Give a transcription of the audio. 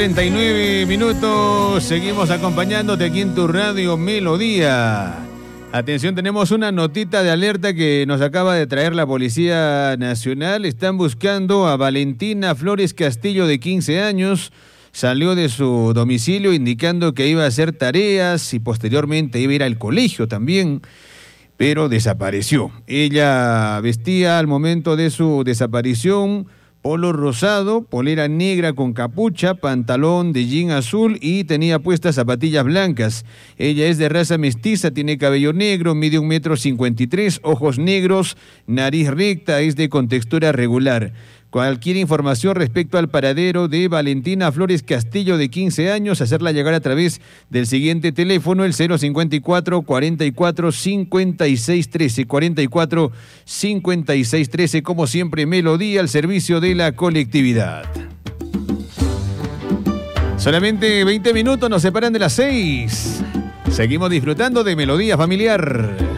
39 minutos, seguimos acompañándote aquí en tu radio Melodía. Atención, tenemos una notita de alerta que nos acaba de traer la Policía Nacional. Están buscando a Valentina Flores Castillo, de 15 años. Salió de su domicilio indicando que iba a hacer tareas y posteriormente iba a ir al colegio también, pero desapareció. Ella vestía al momento de su desaparición polo rosado, polera negra con capucha, pantalón de jean azul y tenía puestas zapatillas blancas. Ella es de raza mestiza, tiene cabello negro, mide 1,53 m, ojos negros, nariz recta, es de contextura regular. Cualquier información respecto al paradero de Valentina Flores Castillo, de 15 años, hacerla llegar a través del siguiente teléfono, el 054 44 56 13, 44 56 13, como siempre, Melodía al servicio de la colectividad. Solamente 20 minutos nos separan de las 6. Seguimos disfrutando de Melodía Familiar.